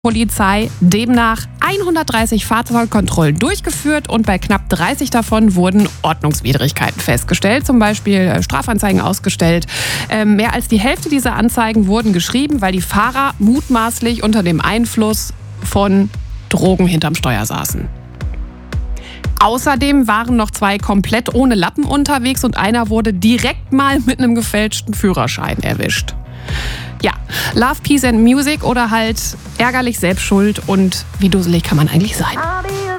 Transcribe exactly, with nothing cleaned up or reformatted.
Polizei demnach hundertdreißig Fahrzeugkontrollen durchgeführt und bei knapp dreißig davon wurden Ordnungswidrigkeiten festgestellt, zum Beispiel Strafanzeigen ausgestellt. Ähm, mehr als die Hälfte dieser Anzeigen wurden geschrieben, weil die Fahrer mutmaßlich unter dem Einfluss von Drogen hinterm Steuer saßen. Außerdem waren noch zwei komplett ohne Lappen unterwegs und einer wurde direkt mal mit einem gefälschten Führerschein erwischt. Ja, Love, Peace and Music oder halt ärgerlich Selbstschuld und wie dusselig kann man eigentlich sein?